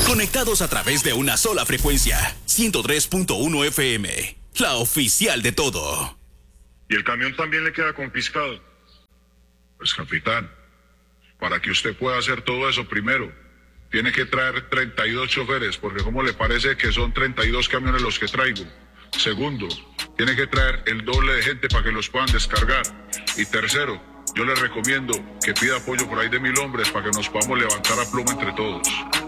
Conectados a través de una sola frecuencia. 103.1 FM. La oficial de todo. ¿Y el camión también le queda confiscado? Pues capitán, para que usted pueda hacer todo eso, primero tiene que traer 32 choferes, porque ¿cómo le parece que son 32 camiones los que traigo? Segundo, tiene que traer el doble de gente para que los puedan descargar. Y tercero, yo le recomiendo que pida apoyo por ahí de 1000 hombres para que nos podamos levantar a plomo entre todos.